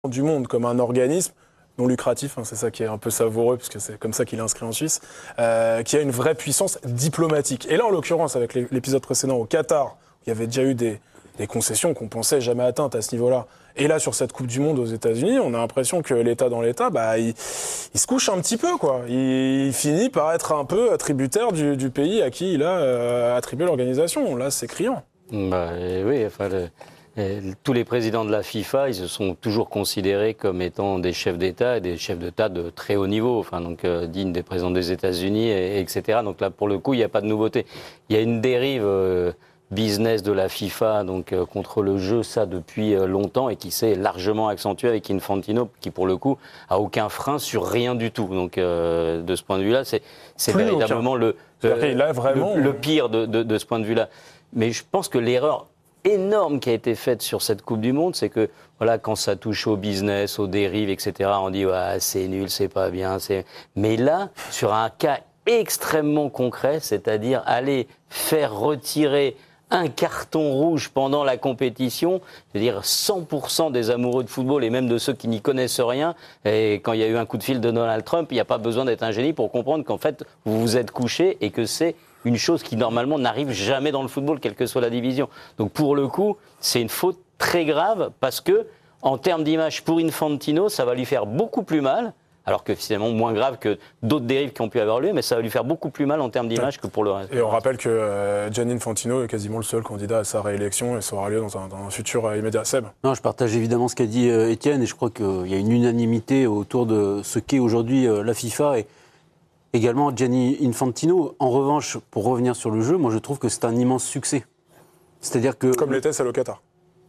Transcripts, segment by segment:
du monde comme un organisme non lucratif, c'est ça qui est un peu savoureux, parce que c'est comme ça qu'il est inscrit en Suisse, qui a une vraie puissance diplomatique. Et là, en l'occurrence, avec l'épisode précédent au Qatar, il y avait déjà eu des concessions qu'on pensait jamais atteintes à ce niveau-là. Et là, sur cette Coupe du Monde aux États-Unis, on a l'impression que l'État dans l'État, il se couche un petit peu, quoi. Il finit par être un peu tributaire du pays à qui il a attribué l'organisation. Là, c'est criant. Oui, tous les présidents de la FIFA, ils se sont toujours considérés comme étant des chefs d'État et des chefs d'État de très haut niveau, dignes des présidents des États-Unis, etc. Donc là, pour le coup, il n'y a pas de nouveauté. Il y a une dérive business de la FIFA contre le jeu, ça, depuis longtemps, et qui s'est largement accentué avec Infantino, qui, pour le coup, a aucun frein sur rien du tout. Donc, de ce point de vue-là, c'est véritablement le pire de ce point de vue-là. Mais je pense que l'erreur énorme qui a été faite sur cette Coupe du Monde, c'est que quand ça touche au business, aux dérives, etc., on dit c'est nul, c'est pas bien. Mais là, sur un cas extrêmement concret, c'est-à-dire aller faire retirer un carton rouge pendant la compétition, c'est-à-dire 100% des amoureux de football et même de ceux qui n'y connaissent rien, et quand il y a eu un coup de fil de Donald Trump, il n'y a pas besoin d'être un génie pour comprendre qu'en fait, vous vous êtes couché et que c'est une chose qui, normalement, n'arrive jamais dans le football, quelle que soit la division. Donc, pour le coup, c'est une faute très grave parce que, en termes d'image pour Infantino, ça va lui faire beaucoup plus mal, alors que finalement moins grave que d'autres dérives qui ont pu avoir lieu, mais ça va lui faire beaucoup plus mal en termes d'image que pour le reste. Et on rappelle que Gianni Infantino est quasiment le seul candidat à sa réélection et ça aura lieu dans un futur immédiat. Seb ? Non, je partage évidemment ce qu'a dit Étienne et je crois qu'il y a une unanimité autour de ce qu'est aujourd'hui la FIFA et également Gianni Infantino. En revanche, pour revenir sur le jeu, moi je trouve que c'est un immense succès. C'est-à-dire que... Comme l'était celle au Qatar.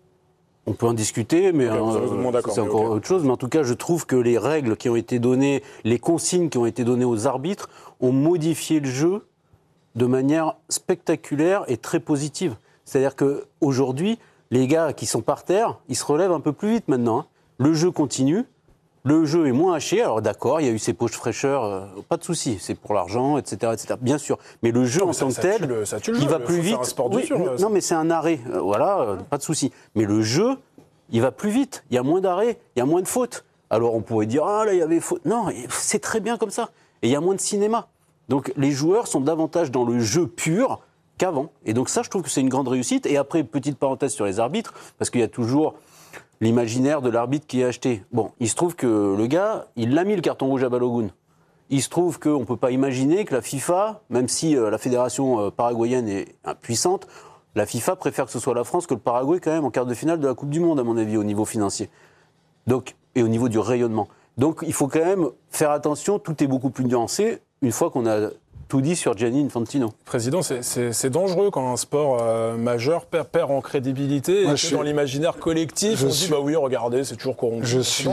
On peut en discuter, mais c'est encore autre chose. Mais en tout cas, je trouve que les règles qui ont été données, les consignes qui ont été données aux arbitres ont modifié le jeu de manière spectaculaire et très positive. C'est-à-dire qu'aujourd'hui, les gars qui sont par terre, ils se relèvent un peu plus vite maintenant. Le jeu continue, le jeu est moins haché. Alors d'accord, il y a eu ces poches fraîcheurs, pas de souci, c'est pour l'argent, etc., etc. Bien sûr. Mais le jeu en tant que tel, il va plus vite. C'est un sport dur. Non, mais c'est un arrêt. Pas de souci. Mais le jeu, il va plus vite. Il y a moins d'arrêts, il y a moins de fautes. Alors on pourrait dire là il y avait faute. Non, c'est très bien comme ça. Et il y a moins de cinéma. Donc les joueurs sont davantage dans le jeu pur qu'avant. Et donc ça, je trouve que c'est une grande réussite. Et après, petite parenthèse sur les arbitres, parce qu'il y a toujours l'imaginaire de l'arbitre qui est acheté. Bon, il se trouve que le gars, il l'a mis le carton rouge à Balogun. Il se trouve qu'on ne peut pas imaginer que la FIFA, même si la fédération paraguayenne est puissante, la FIFA préfère que ce soit la France que le Paraguay quand même en quart de finale de la Coupe du Monde, à mon avis, au niveau financier. Donc, et au niveau du rayonnement. Donc il faut quand même faire attention, tout est beaucoup plus nuancé une fois qu'on a tout dit sur Gianni Infantino. Président, c'est dangereux quand un sport majeur perd en crédibilité et que dans l'imaginaire collectif, on dit oui, regardez, c'est toujours corrompu. Je suis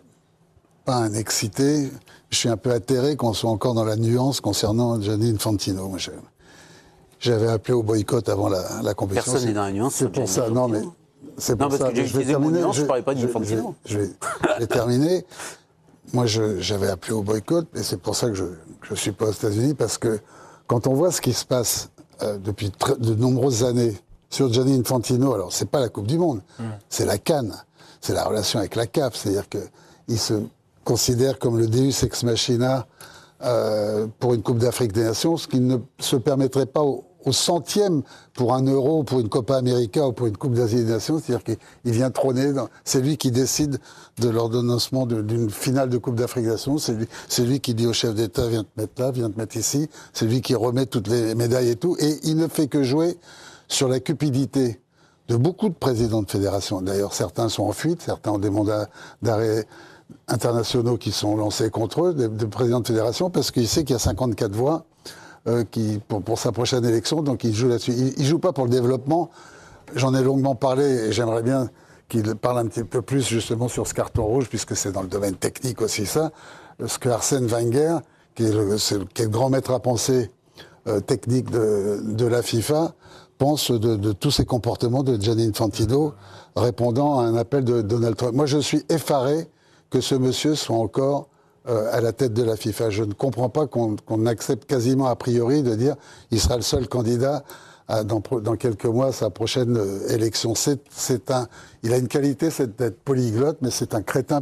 pas un excité, je suis un peu atterré qu'on soit encore dans la nuance concernant Gianni Infantino. Moi, j'avais appelé au boycott avant la compétition. Personne n'est dans la nuance. C'est pour ça, non mais c'est pour ça. Parce que j'ai utilisé mon nuance, je ne parlais pas d'Infantino. Je vais terminer. Moi, j'avais appelé au boycott, et c'est pour ça que je ne suis pas aux États-Unis, parce que quand on voit ce qui se passe depuis de nombreuses années sur Gianni Infantino, alors c'est pas la Coupe du Monde, c'est la CAN, c'est la relation avec la CAF, c'est-à-dire qu'il se considère comme le Deus ex machina pour une Coupe d'Afrique des Nations, ce qui ne se permettrait pas au centième pour un Euro, pour une Copa América ou pour une Coupe d'Asie des Nations, c'est-à-dire qu'il vient trôner, c'est lui qui décide de l'ordonnancement d'une finale de Coupe d'Afrique des Nations, c'est lui qui dit au chef d'État, viens te mettre là, viens te mettre ici, c'est lui qui remet toutes les médailles et tout, et il ne fait que jouer sur la cupidité de beaucoup de présidents de fédération. D'ailleurs, certains sont en fuite, certains ont des mandats d'arrêt internationaux qui sont lancés contre eux, des présidents de fédération, parce qu'il sait qu'il y a 54 voix pour sa prochaine élection, donc il joue là-dessus. Il joue pas pour le développement. J'en ai longuement parlé et j'aimerais bien qu'il parle un petit peu plus justement sur ce carton rouge, puisque c'est dans le domaine technique aussi ça. Ce que Arsène Wenger, qui est le grand maître à penser technique de la FIFA, pense de tous ces comportements de Gianni Infantino, répondant à un appel de Donald Trump. Moi, je suis effaré que ce monsieur soit encore à la tête de la FIFA. Je ne comprends pas qu'on accepte quasiment a priori de dire qu'il sera le seul candidat dans quelques mois sa prochaine élection. Il a une qualité, c'est d'être polyglotte, mais c'est un crétin